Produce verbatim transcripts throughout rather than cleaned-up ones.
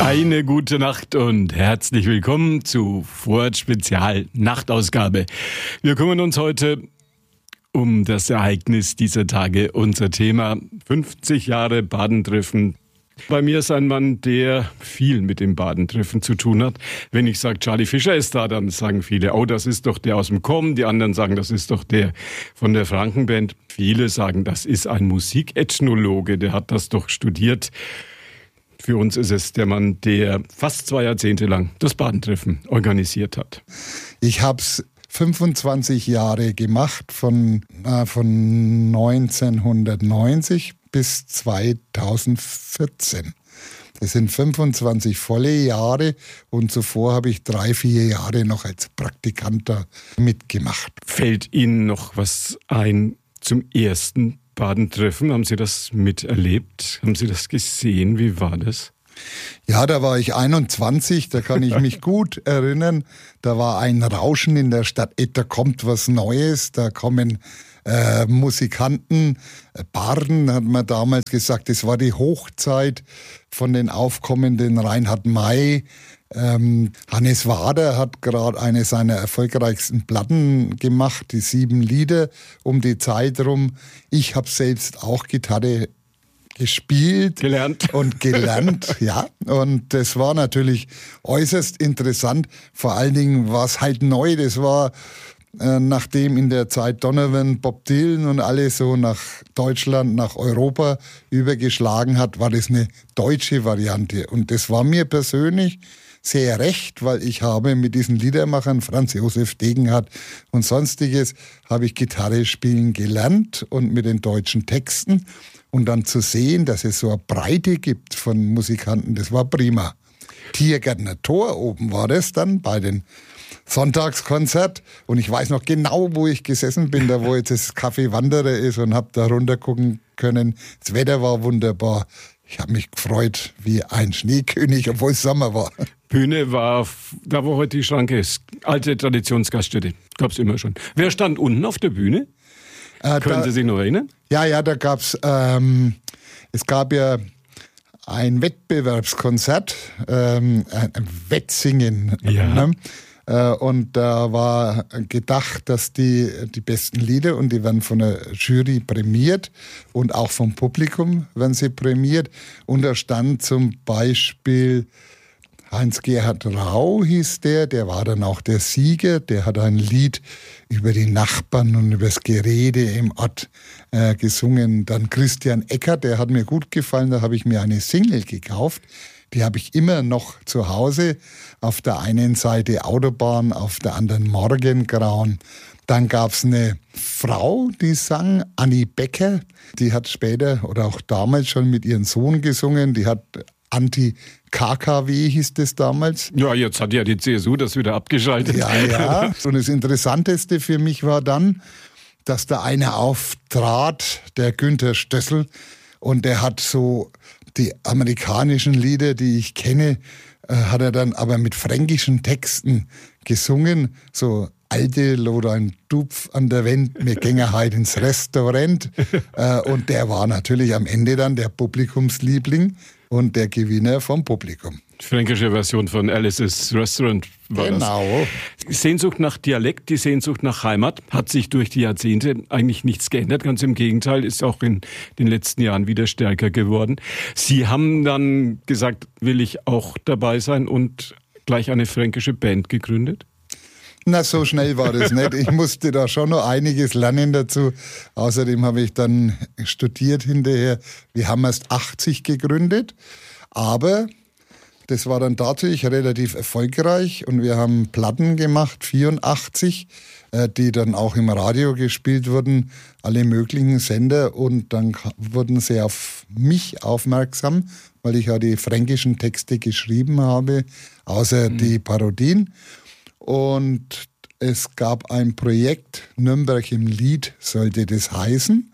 Eine gute Nacht und herzlich willkommen zu Furt Spezial Nachtausgabe. Wir kümmern uns heute um das Ereignis dieser Tage. Unser Thema fünfzig Jahre Badentreffen. Bei mir ist ein Mann, der viel mit dem Badentreffen zu tun hat. Wenn ich sage, Charlie Fischer ist da, dann sagen viele, oh, das ist doch der aus dem Com. Die anderen sagen, das ist doch der von der Frankenband. Viele sagen, das ist ein Musikethnologe, der hat das doch studiert. Für uns ist es der Mann, der fast zwei Jahrzehnte lang das Badentreffen organisiert hat. Ich habe es fünfundzwanzig Jahre gemacht, von, äh, von neunzehnhundertneunzig bis zweitausendvierzehn. Das sind fünfundzwanzig volle Jahre und zuvor habe ich drei, vier Jahre noch als Praktikant da mitgemacht. Fällt Ihnen noch was ein zum ersten Badentreffen? Haben Sie das miterlebt? Haben Sie das gesehen? Wie war das? Ja, da war ich einundzwanzig, da kann ich mich gut erinnern. Da war ein Rauschen in der Stadt, da kommt was Neues, da kommen äh, Musikanten, Barden hat man damals gesagt, das war die Hochzeit von den aufkommenden Reinhard May. Ähm, Hannes Wader hat gerade eine seiner erfolgreichsten Platten gemacht, die sieben Lieder um die Zeit rum. Ich habe selbst auch Gitarre gespielt. Gelernt. Und gelernt, ja. Und das war natürlich äußerst interessant. Vor allen Dingen war es halt neu. Das war, äh, nachdem in der Zeit Donovan, Bob Dylan und alles so nach Deutschland, nach Europa übergeschlagen hat, war das eine deutsche Variante. Und das war mir persönlich sehr recht, weil ich habe mit diesen Liedermachern, Franz Josef Degenhardt und sonstiges, habe ich Gitarre spielen gelernt und mit den deutschen Texten. Und dann zu sehen, dass es so eine Breite gibt von Musikanten, das war prima. Tiergärtner Tor oben war das dann bei den Sonntagskonzert. Und ich weiß noch genau, wo ich gesessen bin, da wo jetzt das Café Wanderer ist und habe da runter gucken können. Das Wetter war wunderbar. Ich habe mich gefreut wie ein Schneekönig, obwohl es Sommer war. Bühne war, da wo heute die Schranke ist. Alte Traditionsgaststätte. Gab's immer schon. Wer stand unten auf der Bühne? Äh, Können da, Sie sich noch erinnern? Ja, ja, da gab's, ähm, es gab ja ein Wettbewerbskonzert, ähm, ein Wettsingen. Ja. Ne? Äh, und da war gedacht, dass die, die besten Lieder, und die werden von der Jury prämiert und auch vom Publikum werden sie prämiert. Und da stand zum Beispiel Heinz-Gerhard Rau hieß der, der war dann auch der Sieger, der hat ein Lied über die Nachbarn und über das Gerede im Ort äh, gesungen. Dann Christian Eckert, der hat mir gut gefallen, da habe ich mir eine Single gekauft. Die habe ich immer noch zu Hause. Auf der einen Seite Autobahn, auf der anderen Morgengrauen. Dann gab es eine Frau, die sang, Annie Becker. Die hat später oder auch damals schon mit ihrem Sohn gesungen. Die hat Anti-K K W hieß das damals. Ja, jetzt hat ja die C S U das wieder abgeschaltet. Ja, ja. Und das Interessanteste für mich war dann, dass da einer auftrat, der Günther Stössel, und der hat so die amerikanischen Lieder, die ich kenne, äh, hat er dann aber mit fränkischen Texten gesungen, so alte Lodein Dupf an der Wand, mir gänge heut ins Restaurant. äh, und der war natürlich am Ende dann der Publikumsliebling und der Gewinner vom Publikum. Die fränkische Version von Alice's Restaurant war genau. das. Die Sehnsucht nach Dialekt, die Sehnsucht nach Heimat hat sich durch die Jahrzehnte eigentlich nichts geändert. Ganz im Gegenteil, ist auch in den letzten Jahren wieder stärker geworden. Sie haben dann gesagt, will ich auch dabei sein, und gleich eine fränkische Band gegründet? Na, so schnell war das nicht. Ich musste da schon noch einiges lernen dazu. Außerdem habe ich dann studiert hinterher. Wir haben erst achtzig gegründet, aber das war dann tatsächlich relativ erfolgreich und wir haben Platten gemacht, vierundachtzig, die dann auch im Radio gespielt wurden, alle möglichen Sender, und dann wurden sie auf mich aufmerksam, weil ich ja die fränkischen Texte geschrieben habe, außer mhm. die Parodien. Und es gab ein Projekt, Nürnberg im Lied sollte das heißen.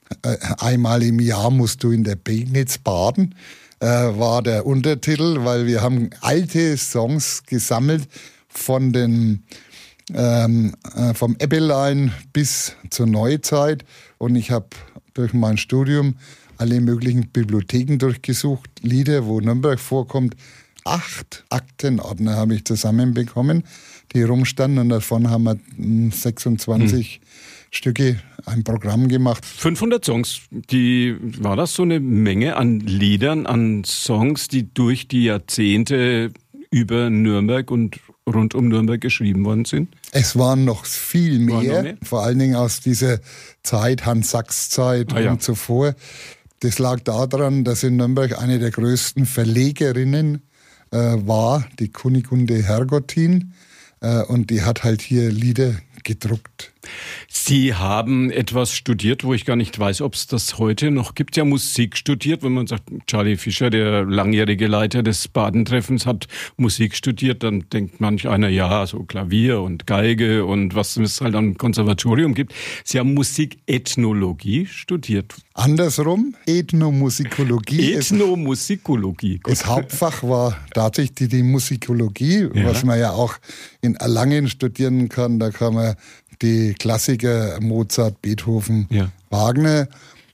Einmal im Jahr musst du in der Pegnitz baden, äh, war der Untertitel, weil wir haben alte Songs gesammelt von den, ähm, äh, vom Ebbelein bis zur Neuzeit. Und ich habe durch mein Studium alle möglichen Bibliotheken durchgesucht, Lieder, wo Nürnberg vorkommt, acht Aktenordner habe ich zusammenbekommen, die rumstanden, und davon haben wir sechsundzwanzig hm. Stücke, ein Programm gemacht. fünfhundert Songs, die, war das so eine Menge an Liedern, an Songs, die durch die Jahrzehnte über Nürnberg und rund um Nürnberg geschrieben worden sind? Es waren noch viel mehr, noch mehr? Vor allen Dingen aus dieser Zeit, Hans-Sachs-Zeit ah, und ja. zuvor. Das lag daran, dass in Nürnberg eine der größten Verlegerinnen äh, war, die Kunigunde Hergottin, äh, und die hat halt hier Lieder gedruckt. Sie haben etwas studiert, wo ich gar nicht weiß, ob es das heute noch gibt. Ja, Musik studiert, wenn man sagt, Charlie Fischer, der langjährige Leiter des Badentreffens, hat Musik studiert, dann denkt manch einer, ja, so Klavier und Geige und was es halt am Konservatorium gibt. Sie haben Musikethnologie studiert. Andersrum, Ethnomusikologie. Ethnomusikologie. Das, das Hauptfach war tatsächlich die, die Musikologie, ja. was man ja auch in Erlangen studieren kann. Da kann man die Klassiker Mozart, Beethoven, ja. Wagner.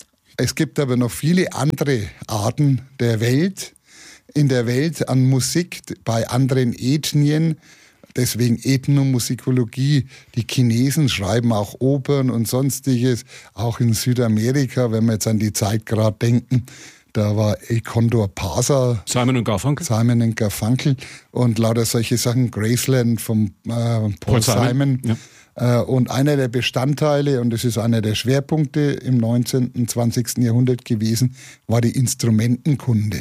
Es gibt aber noch viele andere Arten der Welt, in der Welt an Musik, bei anderen Ethnien. Deswegen Ethnomusikologie. Die Chinesen schreiben auch Opern und Sonstiges, auch in Südamerika, wenn wir jetzt an die Zeit gerade denken. Da war El Condor Pasa. Simon und Garfunkel. Simon und Garfunkel. Und lauter solche Sachen. Graceland vom äh, Paul, Paul Simon. Simon. Ja. Äh, und einer der Bestandteile, und das ist einer der Schwerpunkte im neunzehnten, zwanzigsten Jahrhundert gewesen, war die Instrumentenkunde.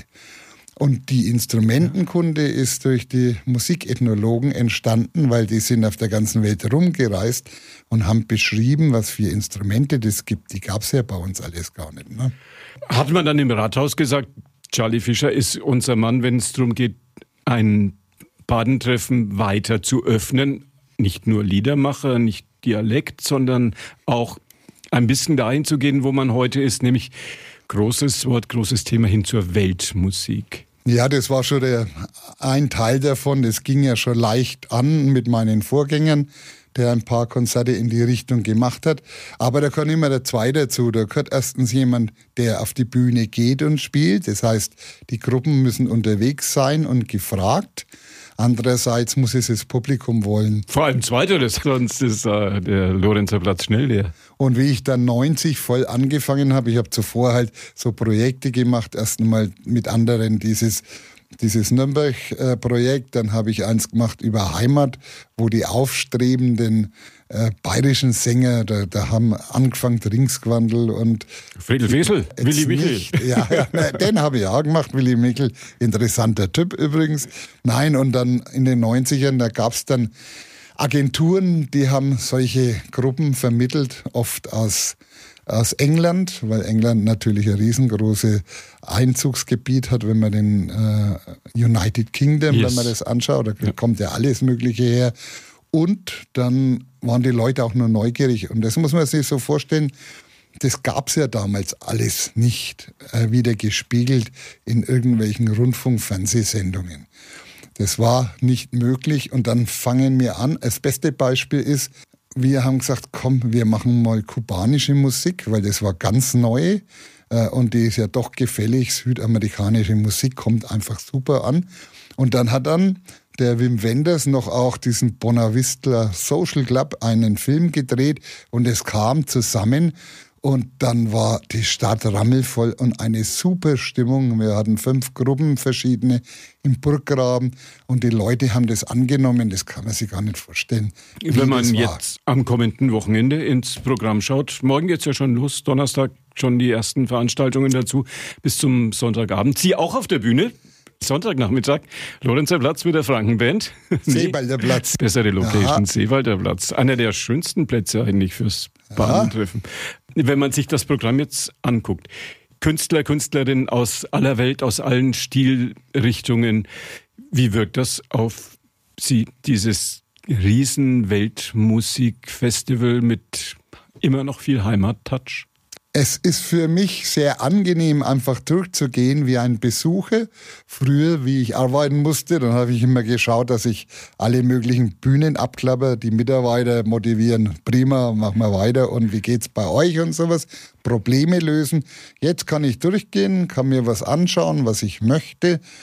Und die Instrumentenkunde ist durch die Musikethnologen entstanden, weil die sind auf der ganzen Welt rumgereist und haben beschrieben, was für Instrumente das gibt. Die gab es ja bei uns alles gar nicht. Ne? Hat man dann im Rathaus gesagt, Charlie Fischer ist unser Mann, wenn es darum geht, ein Badentreffen weiter zu öffnen? Nicht nur Liedermacher, nicht Dialekt, sondern auch ein bisschen dahin zu gehen, wo man heute ist, nämlich großes Wort, großes Thema hin zur Weltmusik. Ja, das war schon der, ein Teil davon. Das ging ja schon leicht an mit meinen Vorgängern, der ein paar Konzerte in die Richtung gemacht hat. Aber da kann immer der Zweite dazu. Da gehört erstens jemand, der auf die Bühne geht und spielt. Das heißt, die Gruppen müssen unterwegs sein und gefragt. Andererseits muss es das Publikum wollen. Vor allem Zweiteres, sonst ist äh, der Lorenzer Platz schnell leer. Und wie ich dann neunzig voll angefangen habe, ich habe zuvor halt so Projekte gemacht, erst einmal mit anderen dieses dieses Nürnberg-Projekt, dann habe ich eins gemacht über Heimat, wo die aufstrebenden äh, bayerischen Sänger, da, da haben angefangen Ringsquandl und Friedel Wesel, Willi Michel. Ja, ja, den habe ich auch gemacht, Willi Michel, interessanter Typ übrigens. Nein, und dann in den neunzigern, da gab es dann Agenturen, die haben solche Gruppen vermittelt, oft aus aus England, weil England natürlich ein riesengroßes Einzugsgebiet hat, wenn man den äh, United Kingdom, yes. wenn man das anschaut, da ja. kommt ja alles Mögliche her. Und dann waren die Leute auch nur neugierig. Und das muss man sich so vorstellen, das gab es ja damals alles nicht äh, wieder gespiegelt in irgendwelchen Rundfunk-Fernsehsendungen. Das war nicht möglich. Und dann fangen wir an. Das beste Beispiel ist, wir haben gesagt, komm, wir machen mal kubanische Musik, weil das war ganz neu äh, und die ist ja doch gefällig. Südamerikanische Musik kommt einfach super an. Und dann hat dann der Wim Wenders noch auch diesen Bonavista Social Club einen Film gedreht und es kam zusammen. Und dann war die Stadt rammelvoll und eine super Stimmung. Wir hatten fünf Gruppen, verschiedene, im Burggraben. Und die Leute haben das angenommen. Das kann man sich gar nicht vorstellen. Wenn man jetzt am kommenden Wochenende ins Programm schaut, morgen geht's ja schon los, Donnerstag schon die ersten Veranstaltungen dazu, bis zum Sonntagabend. Sie auch auf der Bühne? Sonntagnachmittag, Lorenzer Platz mit der Frankenband. Seewalder Platz. Bessere Location, ja. Seewalder Platz. Einer der schönsten Plätze eigentlich fürs Badentreffen. Ja. Wenn man sich das Programm jetzt anguckt, Künstler, Künstlerinnen aus aller Welt, aus allen Stilrichtungen, wie wirkt das auf Sie, dieses riesen Weltmusikfestival mit immer noch viel Heimat-Touch? Es ist für mich sehr angenehm, einfach durchzugehen wie ein Besucher. Früher, wie ich arbeiten musste, dann habe ich immer geschaut, dass ich alle möglichen Bühnen abklappe, die Mitarbeiter motivieren, prima, machen wir weiter und wie geht's bei euch und sowas, Probleme lösen. Jetzt kann ich durchgehen, kann mir was anschauen, was ich möchte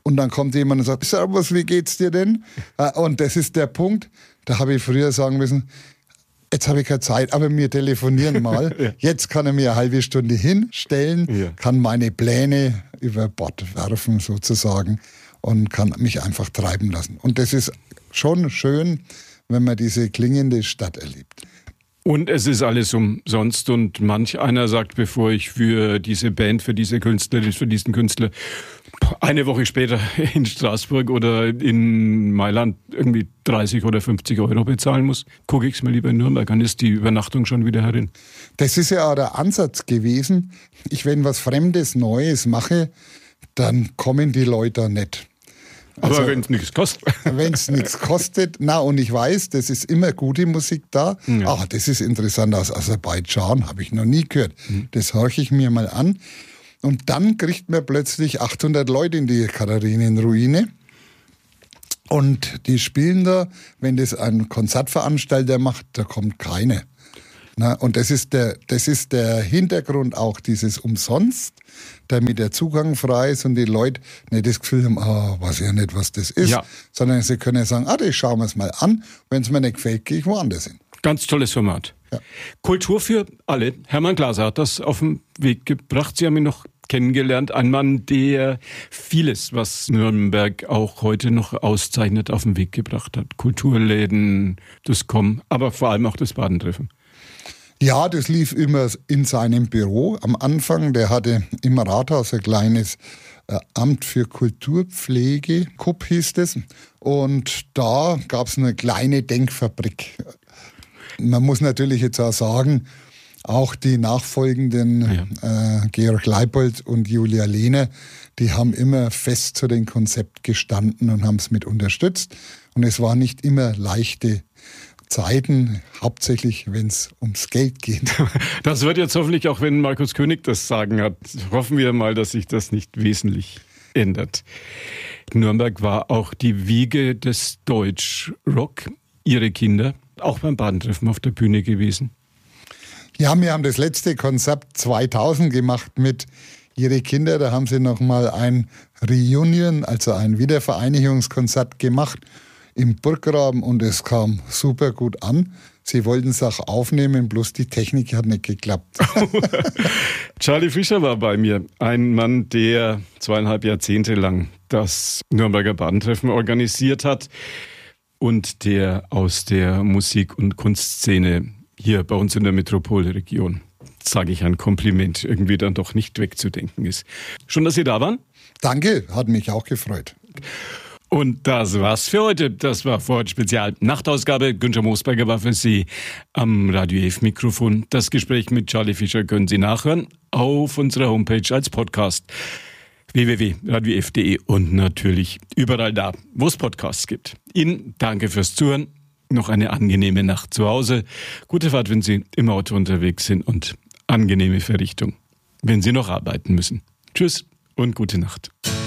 Und dann kommt jemand und sagt, Servus, wie geht's dir denn? Und das ist der Punkt, da habe ich früher sagen müssen, jetzt habe ich keine Zeit, aber wir telefonieren mal. Ja. Jetzt kann er mir eine halbe Stunde hinstellen, ja. kann meine Pläne über Bord werfen sozusagen und kann mich einfach treiben lassen. Und das ist schon schön, wenn man diese klingende Stadt erlebt. Und es ist alles umsonst und manch einer sagt, bevor ich für diese Band, für diese Künstlerin, für diesen Künstler eine Woche später in Straßburg oder in Mailand irgendwie dreißig oder fünfzig Euro bezahlen muss, gucke ich es mir lieber in Nürnberg an, ist die Übernachtung schon wieder herin. Das ist ja auch der Ansatz gewesen. Ich, wenn was Fremdes, Neues mache, dann kommen die Leute da nicht. Also, aber wenn es nichts kostet. Wenn es nichts kostet, na und ich weiß, das ist immer gute Musik da. Ja. Ah, das ist interessant, aus Aserbaidschan habe ich noch nie gehört. Mhm. Das horche ich mir mal an. Und dann kriegt man plötzlich achthundert Leute in die Katharinenruine. Und die spielen da, wenn das ein Konzertveranstalter macht, da kommt keine. Na, und das ist der, das ist der Hintergrund auch dieses Umsonst, damit der Zugang frei ist und die Leute nicht das Gefühl haben, ah, weiß ja nicht, was das ist, ja. sondern sie können sagen, ah, das schauen wir es mal an, wenn es mir nicht gefällt, gehe ich woanders hin. Ganz tolles Format. Ja. Kultur für alle. Hermann Glaser hat das auf den Weg gebracht. Sie haben ihn noch kennengelernt. Ein Mann, der vieles, was Nürnberg auch heute noch auszeichnet, auf den Weg gebracht hat. Kulturläden, das Kommen, aber vor allem auch das Badentreffen. Ja, das lief immer in seinem Büro. Am Anfang, der hatte im Rathaus ein kleines äh, Amt für Kulturpflege, K U P hieß das. Und da gab es eine kleine Denkfabrik. Man muss natürlich jetzt auch sagen, auch die nachfolgenden ja. äh, Georg Leipold und Julia Lehner, die haben immer fest zu dem Konzept gestanden und haben es mit unterstützt. Und es war nicht immer leichte Zeiten, hauptsächlich wenn es ums Geld geht. Das wird jetzt hoffentlich auch, wenn Markus König das Sagen hat, hoffen wir mal, dass sich das nicht wesentlich ändert. Nürnberg war auch die Wiege des Deutschrock. Ihre Kinder auch beim Badentreffen auf der Bühne gewesen. Ja, wir haben das letzte Konzert zweitausend gemacht mit Ihre Kinder. Da haben sie nochmal ein Reunion, also ein Wiedervereinigungskonzert gemacht im Burggraben und es kam super gut an. Sie wollten es auch aufnehmen, bloß die Technik hat nicht geklappt. Charlie Fischer war bei mir, ein Mann, der zweieinhalb Jahrzehnte lang das Nürnberger Badentreffen organisiert hat und der aus der Musik- und Kunstszene hier bei uns in der Metropolregion, sage ich ein Kompliment, irgendwie dann doch nicht wegzudenken ist. Schön, dass Sie da waren. Danke, hat mich auch gefreut. Und das war's für heute. Das war Vorort Spezial Nachtausgabe. Günther Moosberger war für Sie am Radio F Mikrofon. Das Gespräch mit Charlie Fischer können Sie nachhören auf unserer Homepage als Podcast w w w punkt radio f punkt d e und natürlich überall da, wo es Podcasts gibt. Ihnen danke fürs Zuhören. Noch eine angenehme Nacht zu Hause. Gute Fahrt, wenn Sie im Auto unterwegs sind und angenehme Verrichtung, wenn Sie noch arbeiten müssen. Tschüss und gute Nacht.